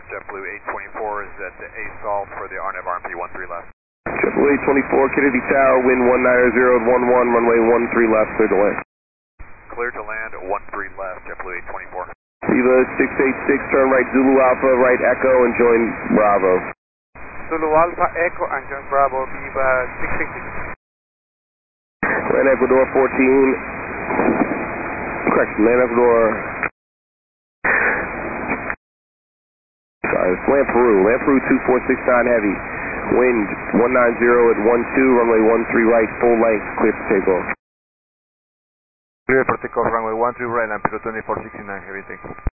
JetBlue 824 is at the ASOL for the RNAV RMP 13 left. JetBlue 824, Kennedy Tower, wind 190 at 11, runway 13 left, clear to land. Clear to land, 13 left, JetBlue 824. Viva 686, turn right Zulu Alpha, right Echo, and join Bravo. Zulu Alpha, Echo, and join Bravo, Viva 686. Land Ecuador 14. Correction, land Ecuador. Sorry, it's land Peru 2469 heavy. Wind 190 at 12, runway 13 right, full length, clear for takeoff. Clear for takeoff, runway 13 right, and Peru 2469 heavy, thank you.